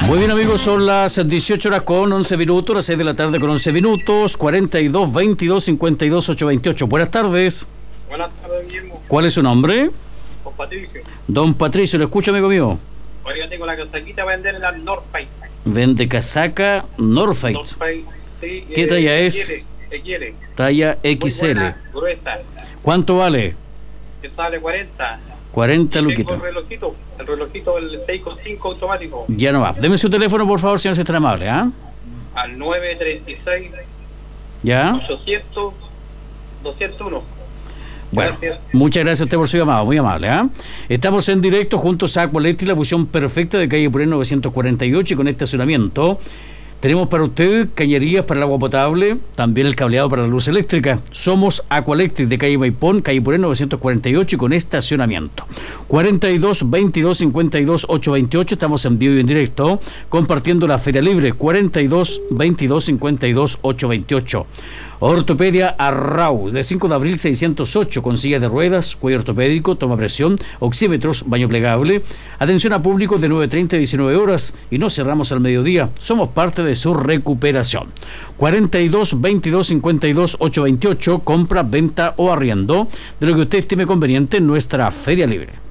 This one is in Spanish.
Muy bien, amigos, son las 18 horas con 11 minutos, las 6 de la tarde con 11 minutos, 42 22 52 828. Buenas tardes. Buenas tardes, Guillermo. ¿Cuál es su nombre? Don Patricio. Don Patricio, ¿lo escucha, amigo mío? Ahora yo tengo la casaquita para vender en la North Face. Vende casaca North Face. North Face, sí. ¿Qué talla es? Quiere. Talla Muy XL. buena, gruesa. ¿Cuánto vale? Que sale 40. 40 Y luquitas. tengo el relojito, el 6,5 automático. Ya no va. Deme su teléfono, por favor, señor, si es tan amable, ¿ah? Al 936 ¿Ya? 800 201. Bueno, Gracias. muchas gracias a usted por su llamado, muy amable, ¿ah? Estamos en directo juntos a Aqualectric, la fusión perfecta de calle Purén 948 y con estacionamiento. Tenemos para usted cañerías para el agua potable, también el cableado para la luz eléctrica. Somos Aqualectric de calle Maipón, calle Purén 948 y con estacionamiento. 42 22 52 828, estamos en vivo y en directo, compartiendo la Feria Libre. 42 22 52 828. Ortopedia Arrau, de 5 de abril 608, con sillas de ruedas, cuello ortopédico, toma presión, oxímetros, baño plegable. Atención a público de 9:30 a 19 horas y no cerramos al mediodía. Somos parte de su recuperación. 42 22 52 828, compra, venta o arriendo de lo que usted estime conveniente en nuestra Feria Libre.